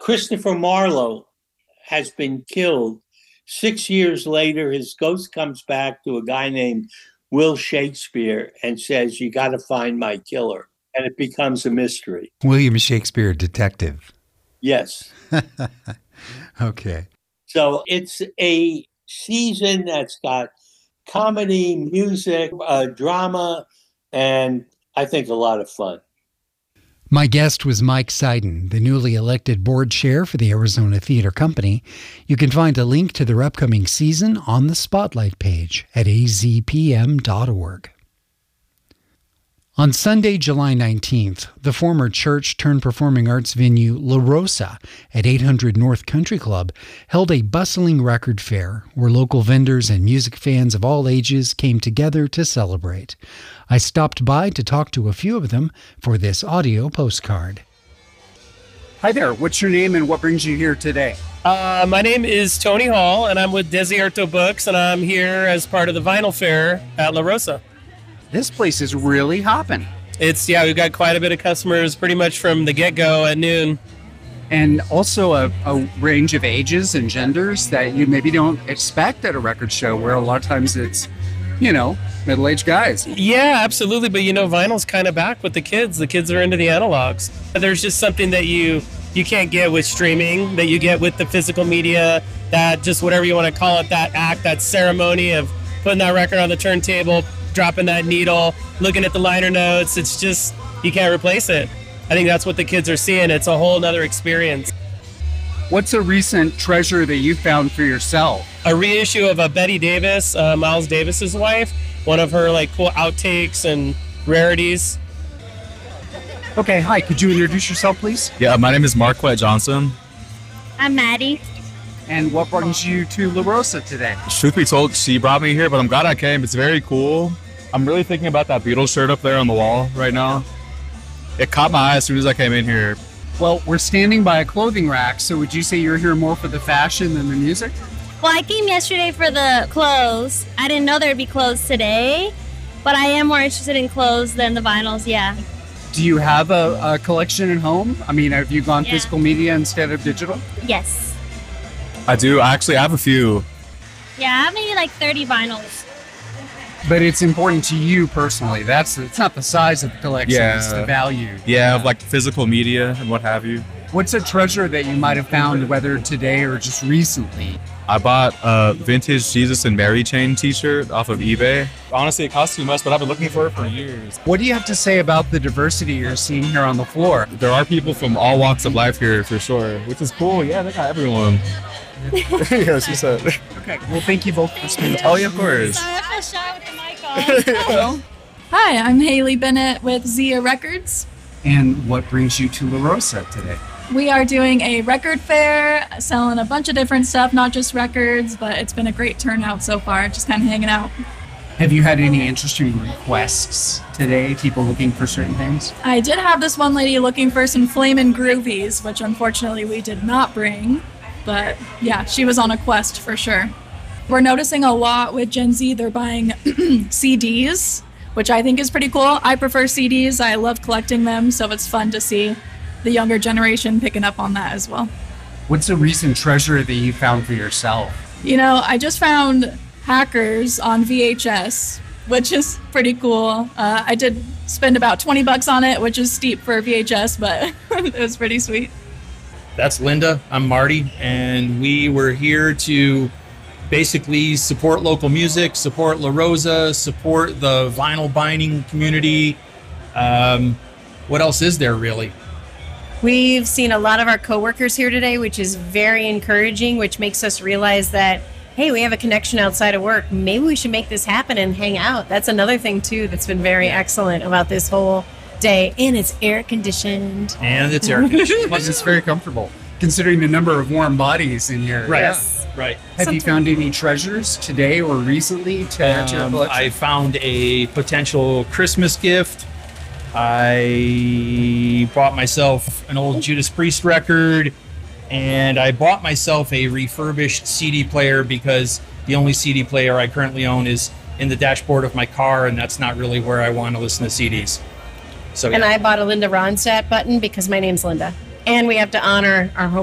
Christopher Marlowe has been killed. 6 years later, his ghost comes back to a guy named Will Shakespeare and says, "You got to find my killer." And it becomes a mystery. William Shakespeare, detective. Yes. Okay. So it's a season that's got comedy, music, drama, and I think a lot of fun. My guest was Mike Seiden, the newly elected board chair for the Arizona Theater Company. You can find a link to their upcoming season on the Spotlight page at azpm.org. On Sunday, July 19th, the former church-turned-performing arts venue La Rosa at 800 North Country Club held a bustling record fair where local vendors and music fans of all ages came together to celebrate. I stopped by to talk to a few of them for this audio postcard. Hi there, what's your name and what brings you here today? My name is Tony Hall, and I'm with Desierto Books, and I'm here as part of the vinyl fair at La Rosa. This place is really hopping. We've got quite a bit of customers pretty much from the get-go at noon. And also a range of ages and genders that you maybe don't expect at a record show where a lot of times it's, middle-aged guys. Yeah, absolutely. But, vinyl's kind of back with the kids. The kids are into the analogs. There's just something that you can't get with streaming, that you get with the physical media, that just whatever you want to call it, that act, that ceremony of putting that record on the turntable, dropping that needle, looking at the liner notes. It's just, you can't replace it. I think that's what the kids are seeing. It's a whole nother experience. What's a recent treasure that you found for yourself? A reissue of a Betty Davis, Miles Davis's wife, one of her cool outtakes and rarities. Okay, hi, could you introduce yourself, please? Yeah, my name is Marquette Johnson. I'm Maddie. And what brings you to La Rosa today? Truth be told, she brought me here, but I'm glad I came. It's very cool. I'm really thinking about that Beatles shirt up there on the wall right now. It caught my eye as soon as I came in here. Well, we're standing by a clothing rack, so would you say you're here more for the fashion than the music? Well, I came yesterday for the clothes. I didn't know there'd be clothes today, but I am more interested in clothes than the vinyls, yeah. Do you have a collection at home? I mean, have you gone physical media instead of digital? Yes. I do. Actually, I have a few. Yeah, I have maybe 30 vinyls. But it's important to you personally. It's not the size of the collection, it's the value. Yeah, of physical media and what have you. What's a treasure that you might have found, whether today or just recently? I bought a vintage Jesus and Mary chain t-shirt off of eBay. Honestly, it cost too much, but I've been looking for it for years. What do you have to say about the diversity you're seeing here on the floor? There are people from all walks of life here for sure, which is cool. Yeah, they got everyone. Yeah, she said. Okay, well, thank you both for spending time. Oh, yeah, of course. Sorry, I have to shout with the mic on. Hi, I'm Haley Bennett with Zia Records. And what brings you to La Rosa today? We are doing a record fair, selling a bunch of different stuff, not just records, but it's been a great turnout so far, just kind of hanging out. Have you had any interesting requests today, people looking for certain things? I did have this one lady looking for some Flamin' Groovies, which unfortunately we did not bring, but yeah, she was on a quest for sure. We're noticing a lot with Gen Z, they're buying CDs, which I think is pretty cool. I prefer CDs, I love collecting them, so it's fun to see the younger generation picking up on that as well. What's a recent treasure that you found for yourself? I just found Hackers on VHS, which is pretty cool. I did spend about $20 on it, which is steep for VHS, but it was pretty sweet. That's Linda. I'm Marty, and we were here to basically support local music, support La Rosa, support the vinyl binding community. What else is there really? We've seen a lot of our coworkers here today, which is very encouraging, which makes us realize that, hey, we have a connection outside of work. Maybe we should make this happen and hang out. That's another thing, too, that's been very excellent about this whole day. And it's air conditioned. And it's air conditioned. It's very comfortable, considering the number of warm bodies in here. Right. Yes. Right. Have you found any treasures today or recently to add to your collection? I found a potential Christmas gift. I bought myself an old Judas Priest record, and I bought myself a refurbished CD player because the only CD player I currently own is in the dashboard of my car, and that's not really where I want to listen to CDs. So, And I bought a Linda Ronstadt button because my name's Linda. And we have to honor our home